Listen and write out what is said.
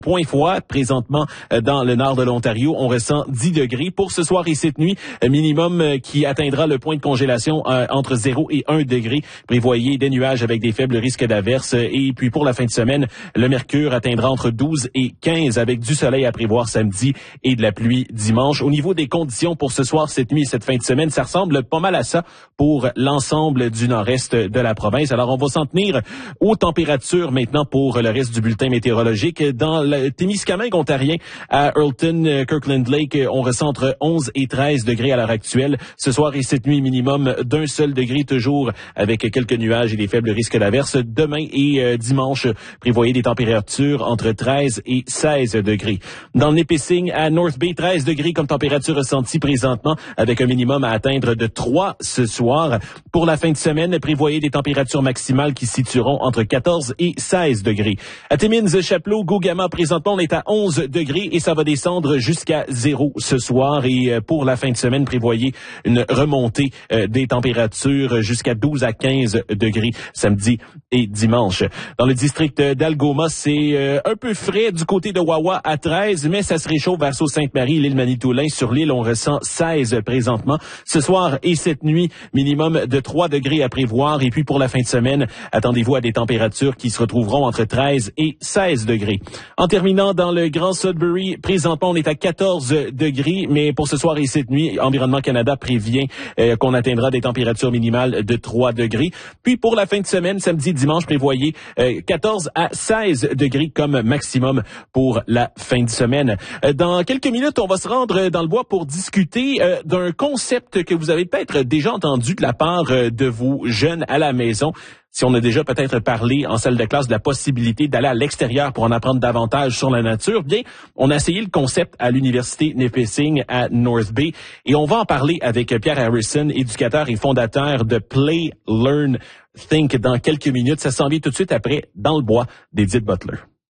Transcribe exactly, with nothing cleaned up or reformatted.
Point froid, présentement dans le nord de l'Ontario, on ressent dix degrés. Pour ce soir et cette nuit, minimum qui atteindra le point de congélation entre zéro et un degré. Prévoyez des nuages avec des faibles risques d'averses. Et puis pour la fin de semaine, le mercure atteindra entre douze et quinze avec du soleil à prévoir samedi et de la pluie dimanche. Au niveau des conditions pour ce soir, cette nuit et cette fin de semaine, ça ressemble pas mal à ça pour l'ensemble du nord-est de la province. Alors on va s'en tenir aux températures maintenant pour le reste du bulletin météorologique. Dans le Témiscamingue ontarien à Earlton, Kirkland Lake, on ressent entre onze et treize degrés à l'heure actuelle. Ce soir et cette nuit, minimum d'un seul degré, toujours avec quelques nuages et des faibles risques d'averses. Demain et euh, dimanche, prévoyez des températures entre treize et seize degrés. Dans le Nipissing, à North Bay, treize degrés comme température ressentie présentement, avec un minimum à atteindre de trois ce soir. Pour la fin de semaine, prévoyez des températures maximales qui se situeront entre quatorze et seize degrés. À Timmins, Chapleau, Gogama, présentement, on est à onze degrés et ça va descendre jusqu'à zéro ce soir. Et pour la fin de semaine, prévoyez une remontée des températures jusqu'à douze à quinze degrés samedi et dimanche. Dans le district d'Algoma, c'est un peu frais du côté de Wawa à treize, mais ça se réchauffe vers Sault-Sainte-Marie, l'île Manitoulin. Sur l'île, on ressent seize présentement. Ce soir et cette nuit, minimum de trois degrés à prévoir. Et puis pour la fin de semaine, attendez-vous à des températures qui se retrouveront entre treize et seize degrés. En terminant dans le Grand Sudbury, présentement, on est à quatorze degrés, mais pour ce soir et cette nuit, Environnement Canada prévient euh, qu'on atteindra des températures minimales de trois degrés. Puis pour la fin de semaine, samedi, dimanche, prévoyez euh, quatorze à seize degrés comme maximum pour la fin de semaine. Euh, dans quelques minutes, on va se rendre dans le bois pour discuter euh, d'un concept que vous avez peut-être déjà entendu de la part euh, de vos jeunes à la maison. Si on a déjà peut-être parlé en salle de classe de la possibilité d'aller à l'extérieur pour en apprendre davantage sur la nature, bien, on a essayé le concept à l'université Nipissing à North Bay et on va en parler avec Pierre Harrison, éducateur et fondateur de Play, Learn, Think dans quelques minutes. Ça s'en vient tout de suite après Dans le bois d'Edith Butler.